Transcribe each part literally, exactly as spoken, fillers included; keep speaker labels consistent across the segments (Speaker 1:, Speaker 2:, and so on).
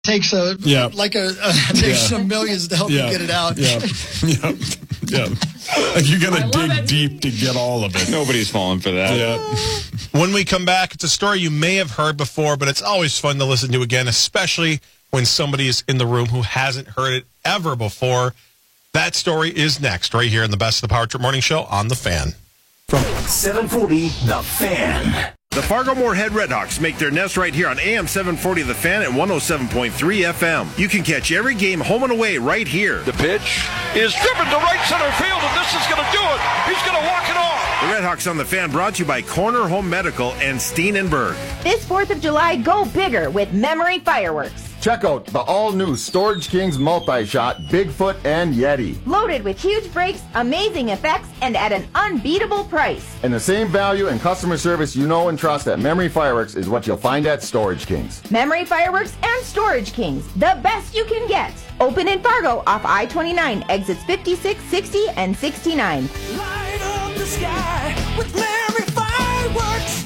Speaker 1: takes a
Speaker 2: yeah.
Speaker 1: like a, a takes yeah. some millions to help
Speaker 2: yeah.
Speaker 1: you get it out.
Speaker 2: Yeah, yeah, yeah. Like you're gonna dig deep to get all of it.
Speaker 3: Nobody's falling for that.
Speaker 2: Yeah. When we come back, it's a story you may have heard before, but it's always fun to listen to again, especially when somebody is in the room who hasn't heard it ever before. That story is next, right here in the Best of the Power Trip Morning Show on The Fan.
Speaker 4: From seven forty, The Fan.
Speaker 5: The Fargo-Moorhead Redhawks make their nest right here on A M seven forty The Fan and one oh seven point three F M. You can catch every game home and away right here.
Speaker 6: The pitch is driven to right center field, and this is going to do it. He's going to walk it off.
Speaker 5: The Redhawks on The Fan brought to you by Corner Home Medical and Steenenberg.
Speaker 7: This fourth of July, go bigger with Memory Fireworks.
Speaker 8: Check out the all-new Storage Kings multi-shot, Bigfoot and Yeti.
Speaker 7: Loaded with huge brakes, amazing effects, and at an unbeatable price.
Speaker 8: And the same value and customer service you know and trust at Memory Fireworks is what you'll find at Storage Kings.
Speaker 7: Memory Fireworks and Storage Kings, the best you can get. Open in Fargo off I twenty-nine, exits fifty-six, sixty, and sixty-nine.
Speaker 9: Light up the sky with Memory Fireworks.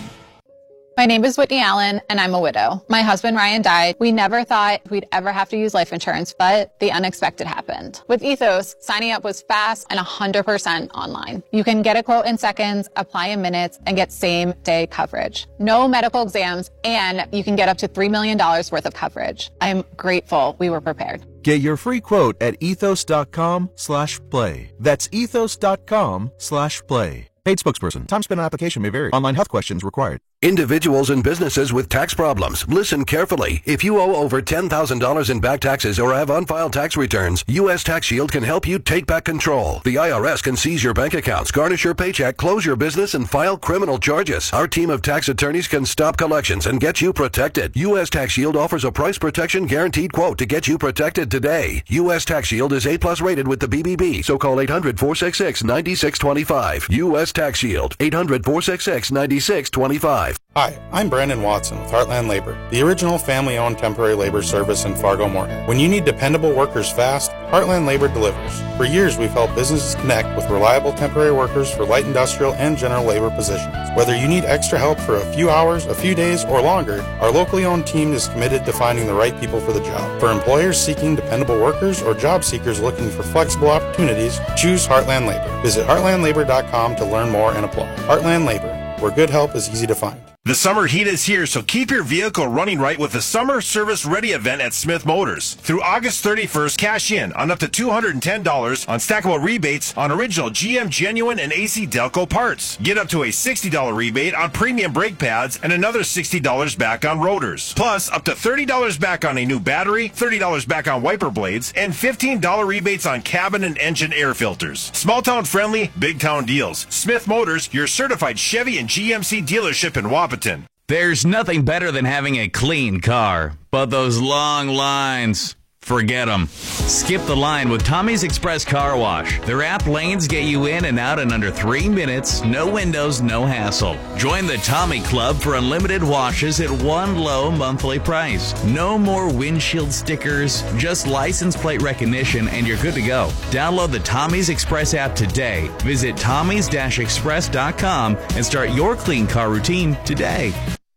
Speaker 10: My name is Whitney Allen, and I'm a widow. My husband, Ryan, died. We never thought we'd ever have to use life insurance, but the unexpected happened. With Ethos, signing up was fast and one hundred percent online. You can get a quote in seconds, apply in minutes, and get same-day coverage. No medical exams, and you can get up to three million dollars worth of coverage. I'm grateful we were prepared.
Speaker 11: Get your free quote at ethos.com slash play. That's ethos.com slash play. Paid spokesperson. Time spent on application may vary. Online health questions required.
Speaker 12: Individuals and businesses with tax problems, listen carefully. If you owe over ten thousand dollars in back taxes or have unfiled tax returns, U S Tax Shield can help you take back control. The I R S can seize your bank accounts, garnish your paycheck, close your business, and file criminal charges. Our team of tax attorneys can stop collections and get you protected. U S Tax Shield offers a price protection guaranteed quote to get you protected today. U S Tax Shield is A plus rated with the B B B, so call eight hundred, four six six, nine six two five. U S Tax Shield, eight hundred, four six six, nine six two five.
Speaker 13: Hi, I'm Brandon Watson with Heartland Labor, the original family-owned temporary labor service in Fargo-Moorhead. When you need dependable workers fast, Heartland Labor delivers. For years, we've helped businesses connect with reliable temporary workers for light industrial and general labor positions. Whether you need extra help for a few hours, a few days, or longer, our locally owned team is committed to finding the right people for the job. For employers seeking dependable workers or job seekers looking for flexible opportunities, choose Heartland Labor. Visit heartland labor dot com to learn more and apply. Heartland Labor, where good help is easy to find.
Speaker 5: The summer heat is here, so keep your vehicle running right with the Summer Service Ready event at Smith Motors. Through August thirty-first, cash in on up to two hundred ten dollars on stackable rebates on original G M Genuine and A C Delco parts. Get up to a sixty dollars rebate on premium brake pads and another sixty dollars back on rotors. Plus, up to thirty dollars back on a new battery, thirty dollars back on wiper blades, and fifteen dollars rebates on cabin and engine air filters. Small town friendly, big town deals. Smith Motors, your certified Chevy and G M C dealership in Wapaton.
Speaker 14: There's nothing better than having a clean car, but those long lines, forget them. Skip the line with Tommy's Express Car Wash. Their app lanes get you in and out in under three minutes, no windows, no hassle. Join the Tommy Club for unlimited washes at one low monthly price. No more windshield stickers, just license plate recognition, and you're good to go. Download the Tommy's Express app today. Visit tommys dash express dot com and start your clean car routine today.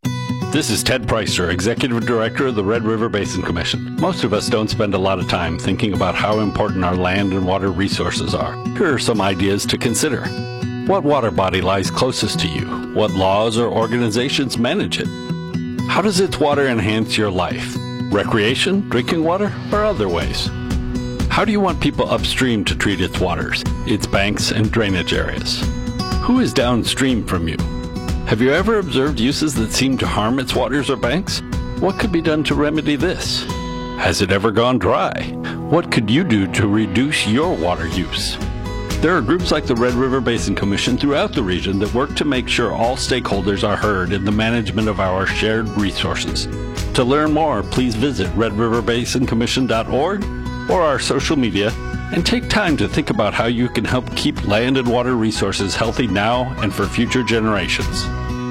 Speaker 15: This is Ted Preister, Executive Director of the Red River Basin Commission. Most of us don't spend a lot of time thinking about how important our land and water resources are. Here are some ideas to consider. What water body lies closest to you? What laws or organizations manage it? How does its water enhance your life? Recreation, drinking water, or other ways? How do you want people upstream to treat its waters, its banks and drainage areas? Who is downstream from you? Have you ever observed uses that seem to harm its waters or banks? What could be done to remedy this? Has it ever gone dry? What could you do to reduce your water use? There are groups like the Red River Basin Commission throughout the region that work to make sure all stakeholders are heard in the management of our shared resources. To learn more, please visit red river basin commission dot org or our social media and take time to think about how you can help keep land and water resources healthy now and for future generations.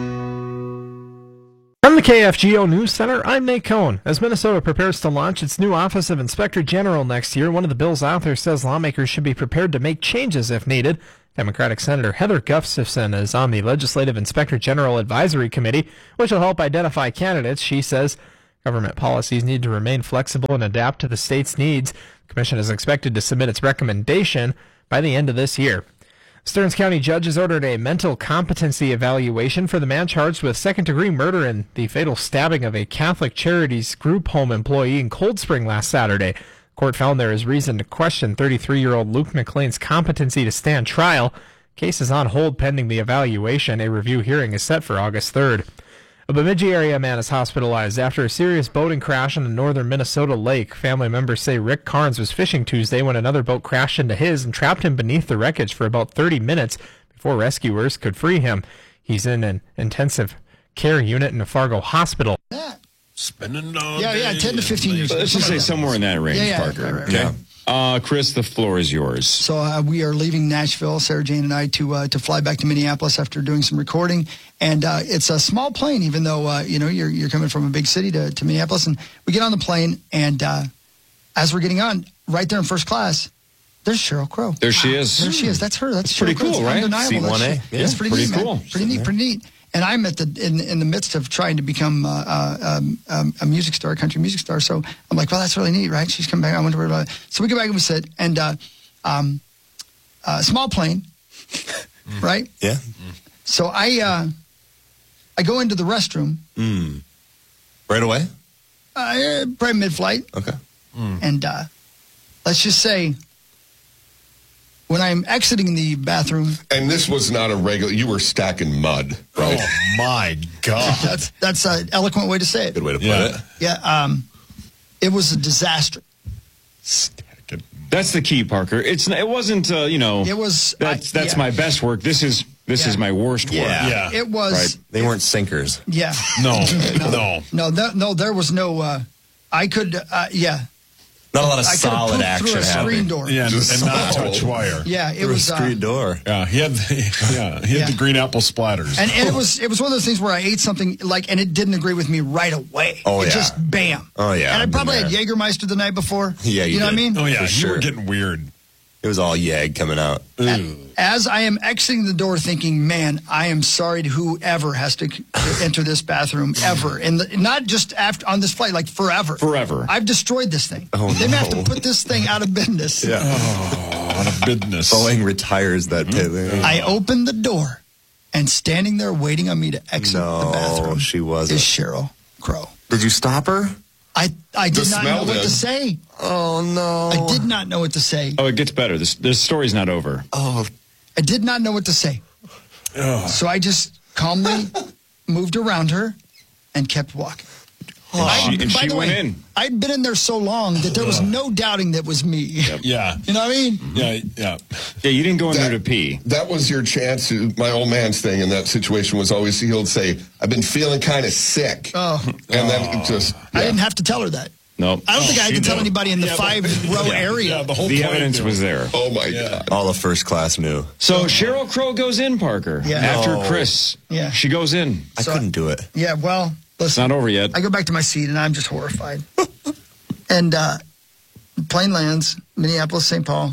Speaker 16: From the K F G O News Center, I'm Nate Cohn. As Minnesota prepares to launch its new Office of Inspector General next year, one of the bill's authors says lawmakers should be prepared to make changes if needed. Democratic Senator Heather Gustafson is on the Legislative Inspector General Advisory Committee, which will help identify candidates. She says Government policies need to remain flexible and adapt to the state's needs. The commission is expected to submit its recommendation by the end of this year. Stearns County judges ordered a mental competency evaluation for the man charged with second-degree murder in the fatal stabbing of a Catholic Charities group home employee in Cold Spring last Saturday. Court found there is reason to question thirty-three-year-old Luke McLean's competency to stand trial. Case is on hold pending the evaluation. A review hearing is set for August third. A Bemidji area man is hospitalized after a serious boating crash on a northern Minnesota lake. Family members say Rick Carnes was fishing Tuesday when another boat crashed into his and trapped him beneath the wreckage for about thirty minutes before rescuers could free him. He's in an intensive care unit in a Fargo hospital.
Speaker 1: Spending all yeah, yeah, ten to fifteen years.
Speaker 3: Let's just say somewhere in that range,
Speaker 1: yeah, yeah,
Speaker 3: Parker.
Speaker 1: Right, right,
Speaker 3: okay.
Speaker 1: right.
Speaker 3: Uh, Chris, the floor is yours.
Speaker 1: So uh, we are leaving Nashville, Sarah Jane and I, to uh, to fly back to Minneapolis after doing some recording. And uh, it's a small plane, even though uh, you know you're you're coming from a big city to, to Minneapolis. And we get on the plane, and uh, as we're getting on, right there in first class, there's Sheryl Crow.
Speaker 3: There she is.
Speaker 1: There she is. That's her. That's,
Speaker 3: That's pretty
Speaker 1: Sheryl Crow.
Speaker 3: cool,
Speaker 1: It's
Speaker 3: right?
Speaker 1: undeniable.
Speaker 3: C one A.
Speaker 1: That's
Speaker 3: Yeah,
Speaker 1: it's pretty,
Speaker 3: pretty
Speaker 1: neat,
Speaker 3: cool.
Speaker 1: man. Pretty neat. Pretty neat. And I'm at the in in the midst of trying to become uh, uh, um, um, a music star, a country music star. So I'm like, well, that's really neat, right? She's coming back. I wonder about it. So we go back and we sit, and uh, um, uh, small plane, right?
Speaker 17: Yeah.
Speaker 1: So I uh, I go into the restroom.
Speaker 17: Mm. Right away?
Speaker 1: Uh, probably mid-flight.
Speaker 17: Okay.
Speaker 1: Mm. And uh, let's just say, when I'm exiting the bathroom,
Speaker 18: and this was not a regular, you were stacking mud, right?
Speaker 1: Oh my God! that's that's an eloquent way to say it.
Speaker 17: Good way to put
Speaker 18: Yeah.
Speaker 17: it.
Speaker 1: Yeah, um, it was a disaster.
Speaker 3: That's the key, Parker. It's it wasn't uh, you know.
Speaker 1: It was.
Speaker 3: That's
Speaker 1: I,
Speaker 3: that's
Speaker 1: yeah.
Speaker 3: my best work. This is this
Speaker 1: Yeah.
Speaker 3: is my worst work.
Speaker 17: Yeah.
Speaker 1: It was.
Speaker 17: Right. They weren't sinkers.
Speaker 1: Yeah.
Speaker 3: No,
Speaker 1: no,
Speaker 3: no.
Speaker 1: no, there, no. There was no. Uh, I could. Uh, yeah.
Speaker 17: Not a lot of
Speaker 1: I could've
Speaker 17: solid
Speaker 1: pooped
Speaker 17: action
Speaker 1: through a screen
Speaker 17: happening.
Speaker 1: door.
Speaker 19: Yeah, and, and not
Speaker 18: Oh.
Speaker 19: touch wire.
Speaker 1: Yeah, it
Speaker 17: Through
Speaker 1: was.
Speaker 17: a
Speaker 1: Uh,
Speaker 17: screen door.
Speaker 19: Yeah, he had the, yeah, he had
Speaker 1: Yeah.
Speaker 19: the green apple splatters.
Speaker 1: And, and it was it was one of those things where I ate something like, and it didn't agree with me right away.
Speaker 17: Oh,
Speaker 1: it
Speaker 17: yeah.
Speaker 1: just bam.
Speaker 17: Oh, yeah,
Speaker 1: And I
Speaker 17: I've
Speaker 1: probably
Speaker 17: been
Speaker 1: had Jägermeister the night before.
Speaker 17: Yeah, you
Speaker 1: know what I
Speaker 17: did.
Speaker 1: mean?
Speaker 19: oh yeah,
Speaker 17: For
Speaker 19: you
Speaker 17: sure.
Speaker 19: were getting weird.
Speaker 17: It was all yag coming out.
Speaker 1: As I am exiting the door, thinking, "Man, I am sorry to whoever has to, to enter this bathroom ever, and the, not just after on this flight, like forever.
Speaker 3: Forever.
Speaker 1: I've destroyed this thing.
Speaker 17: Oh,
Speaker 1: they may have to
Speaker 17: no.
Speaker 1: put this thing out of business."
Speaker 17: Yeah.
Speaker 19: Oh, on a business.
Speaker 17: Boeing retires that thing.
Speaker 1: I opened the door, and standing there waiting on me to exit
Speaker 17: No,
Speaker 1: the bathroom
Speaker 17: she wasn't.
Speaker 1: is Sheryl Crow.
Speaker 17: Did you stop her?
Speaker 1: I I did
Speaker 18: The
Speaker 1: not know
Speaker 18: smell
Speaker 1: what
Speaker 18: did.
Speaker 1: to say.
Speaker 17: Oh, no.
Speaker 1: I did not know what to say.
Speaker 3: Oh, it gets better. This this story's not over.
Speaker 17: Oh,
Speaker 1: I did not know what to say. So I just calmly moved around her and kept walking.
Speaker 3: And
Speaker 1: I-
Speaker 3: she, and
Speaker 1: by
Speaker 3: she
Speaker 1: the
Speaker 3: went
Speaker 1: way,
Speaker 3: in.
Speaker 1: I'd been in there so long that there was no doubting that was me.
Speaker 19: Yeah,
Speaker 1: You know what I mean?
Speaker 19: yeah, yeah.
Speaker 3: Yeah, you didn't go in
Speaker 18: That-
Speaker 3: there to pee.
Speaker 18: That was your chance. To, my old man's thing in that situation was always he'll say, "I've been feeling kind of sick,"
Speaker 1: Oh,
Speaker 18: and then it just
Speaker 1: I
Speaker 18: yeah.
Speaker 1: didn't have to tell her that.
Speaker 3: No.
Speaker 1: I don't think I had
Speaker 19: she
Speaker 1: to tell
Speaker 19: knew.
Speaker 1: anybody in the
Speaker 19: Yeah, but-
Speaker 1: five-row
Speaker 19: yeah,
Speaker 1: area.
Speaker 19: Yeah, the whole
Speaker 3: The
Speaker 19: plane
Speaker 3: evidence
Speaker 19: knew.
Speaker 3: was there.
Speaker 18: Oh my
Speaker 19: Yeah.
Speaker 18: God!
Speaker 17: all of first class knew.
Speaker 3: So Sheryl Crow goes in, Parker.
Speaker 1: Yeah.
Speaker 3: After
Speaker 17: No.
Speaker 3: Chris.
Speaker 1: Yeah.
Speaker 3: She goes in.
Speaker 17: I
Speaker 1: So-
Speaker 17: couldn't do it.
Speaker 1: Yeah, well,
Speaker 3: It's
Speaker 1: listen.
Speaker 3: not over yet.
Speaker 1: I go back to my seat and I'm just horrified. and uh, the plane lands, Minneapolis, Saint Paul.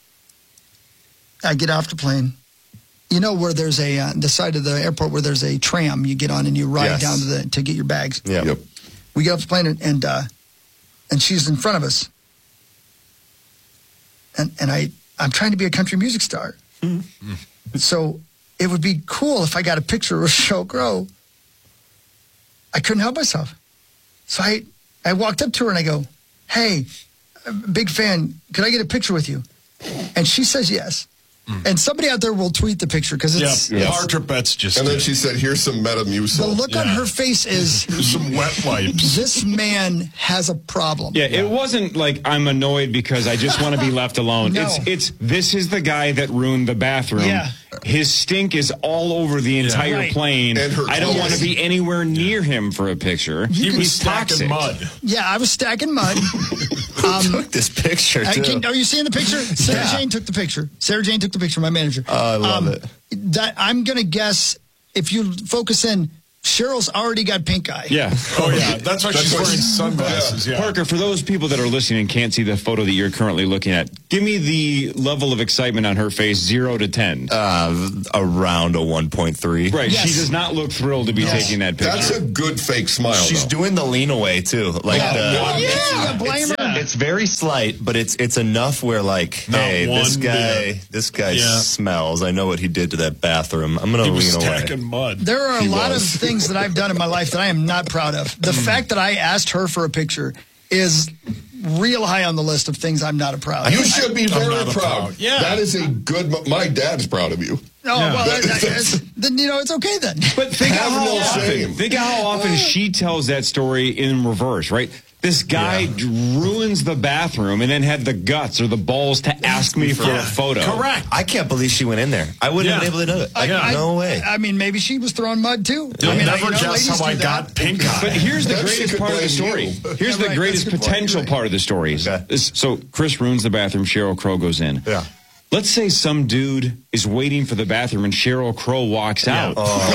Speaker 1: I get off the plane. You know where there's a uh, the side of the airport where there's a tram you get on and you ride
Speaker 17: Yes.
Speaker 1: down to the to get your bags.
Speaker 17: Yeah.
Speaker 18: Yep.
Speaker 1: We get off the plane and and, uh, and she's in front of us. And and I I'm trying to be a country music star. So it would be cool if I got a picture of Sheryl Crow. I couldn't help myself. So I, I walked up to her and I go, "Hey, big fan, could I get a picture with you?" And she says yes. And somebody out there will tweet the picture because
Speaker 19: Yeah,
Speaker 1: it's,
Speaker 19: yeah.
Speaker 1: it's
Speaker 19: Our Tripettes just.
Speaker 18: And then
Speaker 19: did.
Speaker 18: she said, "Here's some Metamucil."
Speaker 1: the look on
Speaker 19: Yeah.
Speaker 1: her face is
Speaker 19: Here's some wet wipes.
Speaker 1: this man has a problem.
Speaker 3: Yeah, it wasn't like I'm annoyed because I just want to be left alone.
Speaker 1: No.
Speaker 3: It's it's this is the guy that ruined the bathroom.
Speaker 1: Yeah.
Speaker 3: His stink is all over the entire
Speaker 1: Right.
Speaker 3: plane.
Speaker 18: And her
Speaker 3: I don't
Speaker 18: clothes.
Speaker 3: want to be anywhere near him for a picture.
Speaker 19: He
Speaker 1: can
Speaker 19: was
Speaker 3: He's
Speaker 19: stacking
Speaker 3: toxic.
Speaker 19: mud.
Speaker 1: Yeah, I was stacking mud. Um,
Speaker 17: Took this picture,
Speaker 1: I
Speaker 17: too.
Speaker 1: can, are you seeing the picture? Sarah
Speaker 17: Yeah.
Speaker 1: Jane took the picture. Sarah Jane took the picture, my manager.
Speaker 17: Oh, I love it.
Speaker 1: That I'm going to guess, if you focus in, Cheryl's already got pink eye.
Speaker 3: Yeah.
Speaker 19: Oh, yeah. That's why she's wearing sunglasses. Yeah.
Speaker 3: Parker, for those people that are listening and can't see the photo that you're currently looking at, give me the level of excitement on her face, zero to ten.
Speaker 17: Uh, around a one point three.
Speaker 3: Right.
Speaker 1: Yes.
Speaker 3: She does not look thrilled to be
Speaker 1: Yes.
Speaker 3: taking that picture.
Speaker 18: That's a good fake smile.
Speaker 17: She's
Speaker 18: though.
Speaker 17: doing the lean away too. Like
Speaker 1: Yeah.
Speaker 17: the,
Speaker 1: Oh, yeah, you blame
Speaker 17: it's,
Speaker 1: her.
Speaker 17: it's very slight, but it's it's enough where like,
Speaker 19: Not
Speaker 17: hey, this
Speaker 19: one
Speaker 17: guy
Speaker 19: bit.
Speaker 17: this guy
Speaker 19: Yeah.
Speaker 17: smells. I know what he did to that bathroom. I'm gonna
Speaker 19: He
Speaker 17: lean
Speaker 19: was
Speaker 17: away.
Speaker 19: stacking mud.
Speaker 1: There are a
Speaker 17: He
Speaker 1: lot
Speaker 17: was.
Speaker 1: of things that I've done in my life that I am not proud of. The fact that I asked her for a picture is real high on the list of things I'm not proud of.
Speaker 18: You should be very
Speaker 19: not
Speaker 18: proud.
Speaker 19: proud. Yeah.
Speaker 18: That is a good. mo- My dad's proud of you.
Speaker 1: Oh,
Speaker 19: Yeah.
Speaker 1: well,
Speaker 18: That-
Speaker 1: I- I- it's- then, you know, it's okay then.
Speaker 3: But think
Speaker 18: Have
Speaker 3: how
Speaker 18: no
Speaker 3: often,
Speaker 18: shame.
Speaker 3: think how often she tells that story in reverse, right? This guy ruins the bathroom and then had the guts or the balls to ask me for a photo.
Speaker 19: Correct.
Speaker 17: I can't believe she went in there. I wouldn't have
Speaker 19: Yeah.
Speaker 17: been able to do it.
Speaker 1: I-
Speaker 17: Like,
Speaker 1: I-
Speaker 17: no way.
Speaker 1: I mean, maybe she was throwing mud too.
Speaker 19: You'll
Speaker 1: I mean,
Speaker 19: never
Speaker 1: you know,
Speaker 19: guess
Speaker 1: ladies
Speaker 19: how I
Speaker 1: do
Speaker 19: got
Speaker 1: that.
Speaker 19: pink eye.
Speaker 3: But here's the
Speaker 18: That she
Speaker 3: greatest
Speaker 18: could
Speaker 3: part of the
Speaker 18: blame
Speaker 3: story.
Speaker 18: you.
Speaker 3: Here's
Speaker 1: Yeah,
Speaker 3: the
Speaker 1: right,
Speaker 3: greatest
Speaker 1: that's a good point.
Speaker 3: potential
Speaker 1: You're right.
Speaker 3: part of the story.
Speaker 17: Okay.
Speaker 3: Is- So Chris ruins the bathroom. Sheryl Crow goes in.
Speaker 17: Yeah.
Speaker 3: Let's say some dude is waiting for the bathroom and Sheryl Crow walks out.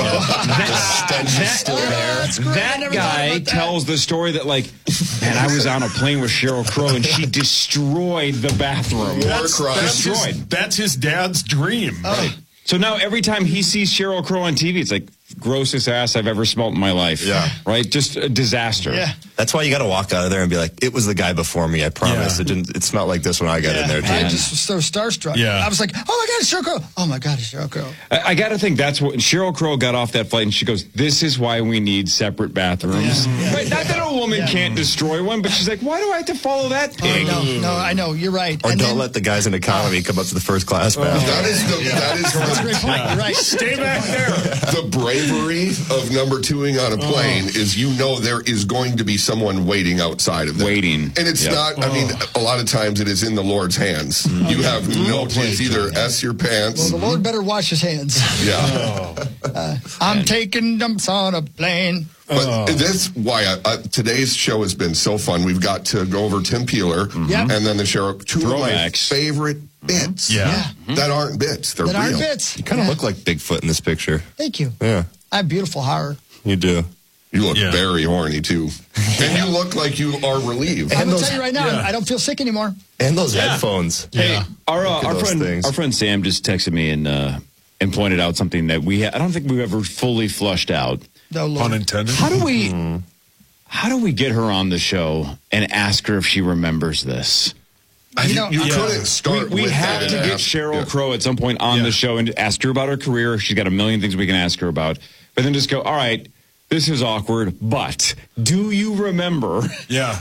Speaker 17: The stench is still there.
Speaker 1: That's great. I
Speaker 3: That
Speaker 1: never thought
Speaker 3: guy
Speaker 1: about that.
Speaker 3: tells the story that, like, man, I was on a plane with Sheryl Crow and she destroyed the bathroom.
Speaker 18: That's-
Speaker 19: That's his,
Speaker 3: destroyed.
Speaker 19: that's his dad's dream.
Speaker 3: Right. So now every time he sees Sheryl Crow on T V, it's like, grossest ass I've ever smelt in my life.
Speaker 17: Yeah.
Speaker 3: Right? Just a disaster.
Speaker 1: Yeah.
Speaker 17: That's why you got to walk out of there and be like, it was the guy before me. I promise.
Speaker 19: Yeah.
Speaker 17: It didn't. It smelled like this when I got in there too.
Speaker 1: I just was so starstruck.
Speaker 19: Yeah.
Speaker 1: I was like, oh my God, it's Sheryl Crow. Oh my God, it's Sheryl Crow.
Speaker 3: I, I got to think that's what Sheryl Crow got off that flight and she goes, this is why we need separate bathrooms.
Speaker 1: Yeah, yeah,
Speaker 3: right? Not that a woman
Speaker 1: Yeah.
Speaker 3: can't destroy one, but she's like, why do I have to follow that
Speaker 1: Oh,
Speaker 3: pig?
Speaker 1: no, no, I know. You're right.
Speaker 17: Or
Speaker 1: And
Speaker 17: don't
Speaker 1: then-
Speaker 17: let the guys in economy come up to the first class bathroom.
Speaker 18: That is the. That is
Speaker 1: That's a
Speaker 18: the,
Speaker 1: great point. You're right.
Speaker 19: Stay back there.
Speaker 18: the bravery of number twoing on a plane is you know there is going to be someone waiting outside of them.
Speaker 3: Waiting.
Speaker 18: And it's
Speaker 3: Yep.
Speaker 18: not, I mean, a lot of times it is in the Lord's hands. You have no choice. Either S your
Speaker 1: Well,
Speaker 18: pants.
Speaker 1: the Lord better wash his hands.
Speaker 18: Yeah.
Speaker 1: Uh, I'm taking dumps on a plane.
Speaker 18: But that's why I, I, today's show has been so fun. We've got to go over Tim Peeler
Speaker 1: Yep.
Speaker 18: and then the sheriff. Two of my
Speaker 3: Throwbacks.
Speaker 18: favorite bits.
Speaker 19: Yeah.
Speaker 18: That aren't bits. They're
Speaker 1: That
Speaker 18: real.
Speaker 1: aren't bits.
Speaker 17: You kind of
Speaker 1: Yeah.
Speaker 17: look like Bigfoot in this picture.
Speaker 1: Thank you.
Speaker 17: Yeah,
Speaker 1: I have beautiful hair.
Speaker 17: you do.
Speaker 18: You look
Speaker 19: Yeah.
Speaker 18: very horny, too. And you look like you are relieved.
Speaker 1: I'm going
Speaker 17: those-
Speaker 1: to tell you right now,
Speaker 19: yeah.
Speaker 1: I don't feel sick anymore.
Speaker 17: And those headphones.
Speaker 3: Hey,
Speaker 19: Yeah.
Speaker 3: our uh,
Speaker 17: Look at
Speaker 3: our
Speaker 17: those
Speaker 3: friend
Speaker 17: things.
Speaker 3: our friend Sam just texted me and uh, and pointed out something that we ha- I don't think we've ever fully flushed out.
Speaker 1: No, Lord.
Speaker 19: Pun intended.
Speaker 3: How do we how do we get her on the show and ask her if she remembers this?
Speaker 1: You know,
Speaker 18: you
Speaker 1: I-
Speaker 18: couldn't
Speaker 3: We,
Speaker 18: start
Speaker 3: we
Speaker 18: with
Speaker 3: have
Speaker 18: that
Speaker 3: to
Speaker 18: and
Speaker 3: get
Speaker 18: ask-
Speaker 3: Sheryl
Speaker 18: yeah.
Speaker 3: Crow at some point on
Speaker 19: Yeah.
Speaker 3: the show and ask her about her career. She's got a million things we can ask her about. But then just go, all right, this is awkward, but do you remember
Speaker 19: Yeah.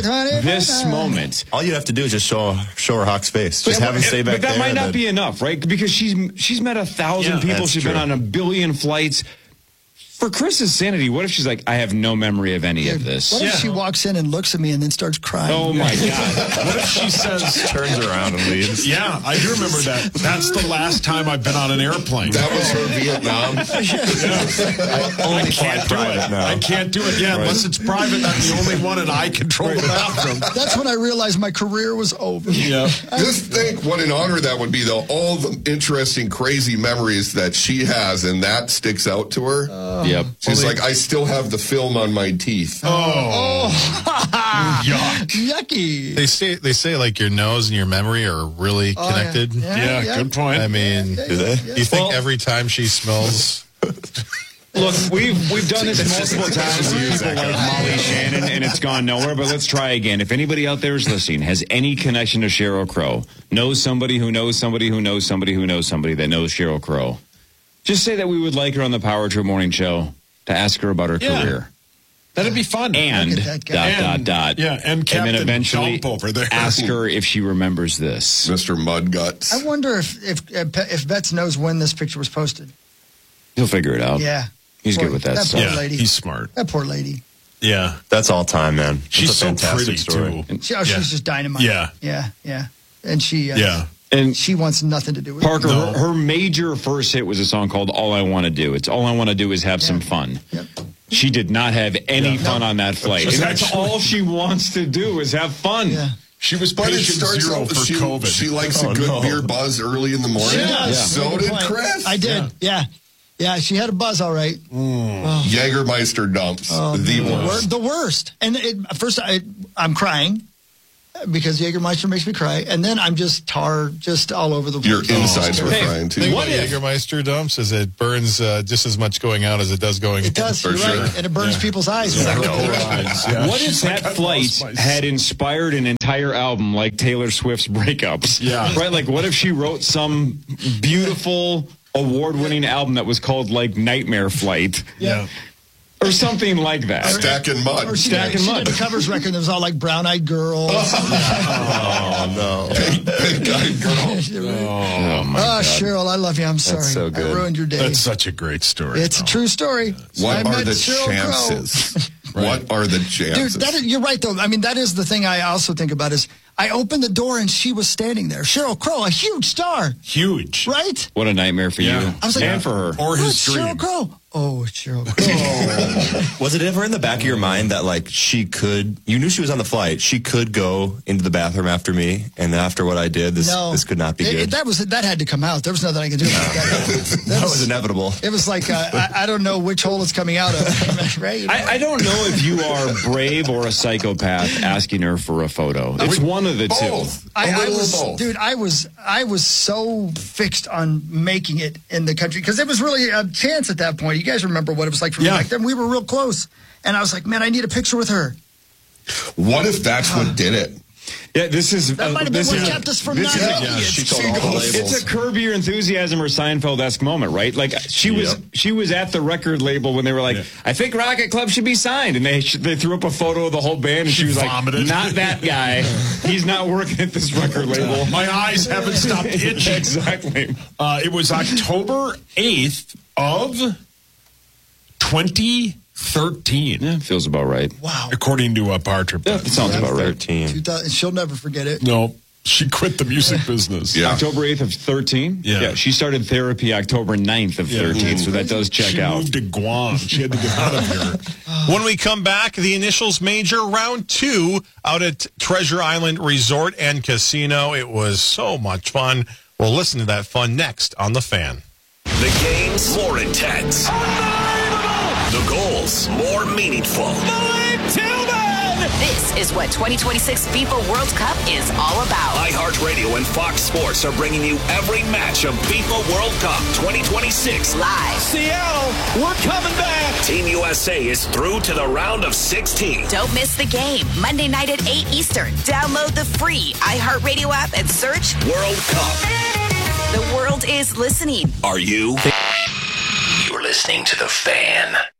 Speaker 3: this moment?
Speaker 17: All you have to do is just show show her Hawk's face. Just
Speaker 3: But-
Speaker 17: have him stay back
Speaker 3: But that
Speaker 17: there.
Speaker 3: might
Speaker 17: and
Speaker 3: not
Speaker 17: then-
Speaker 3: be enough, right? Because she's she's met a thousand
Speaker 19: Yeah,
Speaker 3: people.
Speaker 17: that's
Speaker 3: She's
Speaker 17: true.
Speaker 3: been on a billion flights. For Chris's sanity, what if she's like, I have no memory of any of this?
Speaker 1: What if she walks in and looks at me and then starts crying?
Speaker 3: Oh my God.
Speaker 19: What if she says,
Speaker 17: turns around and leaves.
Speaker 19: yeah, I do remember that. That's the last time I've been on an airplane.
Speaker 18: That was her Vietnam.
Speaker 19: I can't do it.
Speaker 17: now.
Speaker 19: I can't do it. Yeah, unless it's private. I'm the only one, and I control the bathroom.
Speaker 1: That's when I realized my career was over.
Speaker 19: Yeah.
Speaker 18: Just think what an honor that would be, though. All the interesting, crazy memories that she has, and that sticks out to her.
Speaker 3: Yep.
Speaker 18: She's like, I still have the film on my teeth.
Speaker 19: Oh, yuck.
Speaker 1: Yucky.
Speaker 2: They say they say like your nose and your memory are really
Speaker 1: Oh, yeah.
Speaker 2: connected.
Speaker 1: Yeah,
Speaker 19: Yeah,
Speaker 1: yeah.
Speaker 19: good point.
Speaker 2: I mean,
Speaker 1: Yeah,
Speaker 17: Do they?
Speaker 1: yeah.
Speaker 2: you think
Speaker 3: Well-
Speaker 2: every time she smells,
Speaker 3: Look, we've we've done this multiple times with people like Molly Shannon, and it's gone nowhere. But let's try again. If anybody out there is listening, has any connection to Sheryl Crow, knows somebody who knows somebody who knows somebody who knows somebody that knows Sheryl Crow, just say that we would like her on the Power Trip Morning Show to ask her about her
Speaker 19: Yeah.
Speaker 3: career.
Speaker 19: That'd be fun.
Speaker 3: And
Speaker 1: Look at that
Speaker 3: dot
Speaker 1: guy.
Speaker 3: dot
Speaker 19: And-
Speaker 3: dot.
Speaker 19: yeah, and
Speaker 3: then
Speaker 19: Captain
Speaker 3: eventually
Speaker 19: Jump over there.
Speaker 3: ask her if she remembers this.
Speaker 18: Mister Mudguts.
Speaker 1: I wonder if if if Betts knows when this picture was posted.
Speaker 3: He'll figure it out.
Speaker 1: Yeah,
Speaker 3: He's
Speaker 1: Poor-
Speaker 3: good with that
Speaker 1: that
Speaker 3: stuff.
Speaker 1: poor
Speaker 19: Yeah,
Speaker 1: lady.
Speaker 19: he's smart.
Speaker 1: That poor lady.
Speaker 19: Yeah.
Speaker 17: That's all time, man. That's
Speaker 19: She's
Speaker 17: a
Speaker 19: so
Speaker 17: fantastic
Speaker 19: pretty,
Speaker 17: story.
Speaker 19: too.
Speaker 1: She, oh,
Speaker 19: Yeah.
Speaker 1: she's just dynamite.
Speaker 19: Yeah.
Speaker 1: yeah, yeah. And she, uh,
Speaker 19: Yeah.
Speaker 3: And
Speaker 1: she wants nothing to do with
Speaker 3: Parker,
Speaker 1: it.
Speaker 19: No.
Speaker 3: her, her major first hit was a song called All I Want to Do. It's All I Want to Do is Have Some Fun.
Speaker 1: Yep.
Speaker 3: She did not have any
Speaker 19: Yeah.
Speaker 3: fun
Speaker 1: No.
Speaker 3: on that flight.
Speaker 19: She's
Speaker 3: And that's
Speaker 19: actually-
Speaker 3: all she wants to do is have fun.
Speaker 1: Yeah.
Speaker 19: She was
Speaker 18: But it
Speaker 19: patient
Speaker 18: starts
Speaker 19: zero
Speaker 18: out,
Speaker 19: for
Speaker 18: she,
Speaker 19: COVID.
Speaker 18: she likes
Speaker 17: Oh,
Speaker 18: a good
Speaker 17: no.
Speaker 18: beer buzz early in the morning.
Speaker 1: Yeah.
Speaker 18: So
Speaker 1: Good
Speaker 18: did
Speaker 1: point.
Speaker 18: Chris.
Speaker 1: I did. Yeah. Yeah, she had a buzz, all right.
Speaker 18: Mm. Oh. Jägermeister dumps.
Speaker 1: Oh,
Speaker 18: the
Speaker 1: man,
Speaker 18: worst.
Speaker 1: The worst. And it, first, I, I'm crying because Jägermeister makes me cry. And then I'm just tar just all over the place.
Speaker 18: Your insides were
Speaker 2: hey,
Speaker 18: crying, too.
Speaker 2: The thing about Jägermeister dumps is it burns uh, just as much going out as it does going in.
Speaker 1: It does,
Speaker 18: For
Speaker 1: you're
Speaker 18: sure.
Speaker 1: right. And it burns
Speaker 2: Yeah.
Speaker 1: people's eyes.
Speaker 2: Yeah.
Speaker 3: Yeah. What if that flight had inspired an entire album like Taylor Swift's breakups?
Speaker 19: Yeah.
Speaker 3: Right? Like, what if she wrote some beautiful, award-winning album that was called, like, Nightmare Flight?
Speaker 19: Yeah.
Speaker 3: Or something like that.
Speaker 18: Stacking mud.
Speaker 1: Or she,
Speaker 3: Stack
Speaker 1: did,
Speaker 3: and
Speaker 1: she
Speaker 3: mud.
Speaker 1: did a covers record that was all like brown-eyed girls.
Speaker 17: Oh, no.
Speaker 18: Pink-eyed girl.
Speaker 3: Oh, my
Speaker 1: Oh,
Speaker 3: God.
Speaker 1: Cheryl, I love you. I'm sorry.
Speaker 17: so good.
Speaker 1: I ruined your day.
Speaker 19: That's such a great story.
Speaker 1: It's a true story.
Speaker 18: What
Speaker 1: I
Speaker 18: are
Speaker 1: met
Speaker 18: the
Speaker 1: Cheryl Crow.
Speaker 18: chances? What are the
Speaker 1: Dude,
Speaker 18: chances?
Speaker 1: that is, you're right, though. I mean, that is the thing I also think about is I opened the door and she was standing there. Cheryl Crow, a huge star,
Speaker 19: Huge.
Speaker 1: right?
Speaker 3: What a nightmare for
Speaker 19: Yeah.
Speaker 3: you.
Speaker 1: I was like,
Speaker 3: and for her.
Speaker 19: Or
Speaker 1: Oh,
Speaker 19: his
Speaker 1: it's
Speaker 19: dream.
Speaker 1: Cheryl Crow. Oh, it's Cheryl Crow.
Speaker 17: Was it ever in the back of your mind that, like, she could, you knew she was on the flight, she could go into the bathroom after me, and after what I did, this
Speaker 1: No.
Speaker 17: this could not be
Speaker 1: It-
Speaker 17: good?
Speaker 1: it- that was that had to come out. There was nothing I could do about that.
Speaker 17: that was inevitable.
Speaker 1: It was like, uh, I, I don't know which hole it's coming out of. Right? You know?
Speaker 3: I, I don't know if you are brave or a psychopath asking her for a photo. It's one of the two.
Speaker 18: Both.
Speaker 1: I,
Speaker 18: A
Speaker 1: I
Speaker 18: little of
Speaker 1: was,
Speaker 18: both.
Speaker 1: dude, I was, I was so fixed on making it in the country because it was really a chance at that point. You guys remember what it was like for me
Speaker 19: Yeah.
Speaker 1: back then? We were real close, and I was like, man, I need a picture with her.
Speaker 18: What if that's what did it?
Speaker 3: Yeah, this is.
Speaker 1: That
Speaker 3: uh,
Speaker 1: might have been
Speaker 3: this
Speaker 1: what
Speaker 3: is-
Speaker 1: kept us from
Speaker 3: this
Speaker 1: not
Speaker 3: is a-
Speaker 1: making
Speaker 3: yeah,
Speaker 1: it.
Speaker 3: she
Speaker 1: She
Speaker 3: told all the
Speaker 1: goes-
Speaker 3: labels. It's a Curb Your Enthusiasm or Seinfeld-esque moment, right? Like she was,
Speaker 19: Yep.
Speaker 3: she was at the record label when they were like,
Speaker 19: Yeah.
Speaker 3: "I think Rocket Club should be signed," and they they threw up a photo of the whole band, and she,
Speaker 19: She
Speaker 3: was
Speaker 19: vomited.
Speaker 3: like, "Not that guy. He's not working at this record label."
Speaker 19: My eyes haven't stopped itching.
Speaker 3: Exactly.
Speaker 19: Uh, it was October eighth of twenty thirteen.
Speaker 3: Yeah, feels about right.
Speaker 1: Wow.
Speaker 19: According to uh, Power Trip.
Speaker 3: Yeah, that sounds about right.
Speaker 17: thirteen.
Speaker 1: two thousand She'll never forget it.
Speaker 19: No, she quit the music business.
Speaker 18: Yeah.
Speaker 3: October eighth of thirteen?
Speaker 19: Yeah.
Speaker 3: She started therapy October ninth of
Speaker 19: Yeah.
Speaker 3: thirteen, so that does check
Speaker 19: she
Speaker 3: out.
Speaker 19: moved to Guam. She had to get out of here.
Speaker 2: When we come back, the Initials Major Round two out at Treasure Island Resort and Casino. It was so much fun. We'll listen to that fun next on The Fan.
Speaker 4: The games more intense. The goals more meaningful.
Speaker 20: This is what twenty twenty-six FIFA World Cup is all about.
Speaker 4: iHeartRadio and Fox Sports are bringing you every match of FIFA World Cup twenty twenty-six
Speaker 20: Live.
Speaker 6: Seattle, we're coming back.
Speaker 4: Team U S A is through to the round of sixteen.
Speaker 20: Don't miss the game. Monday night at eight Eastern. Download the free iHeartRadio app and search
Speaker 4: World Cup.
Speaker 20: The World is Listening.
Speaker 4: Are you? You're listening to The Fan.